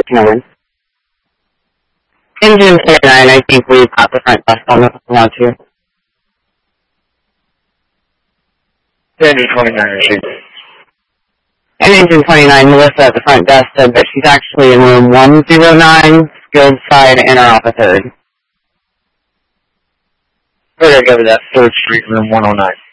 No one. Engine 29, I think we've got the front desk on now too. Engine 29, receive. And Engine 29, Melissa at the front desk said that she's actually in room 109, skilled side, and are off a third. We're going to go to that 3rd Street, room 109.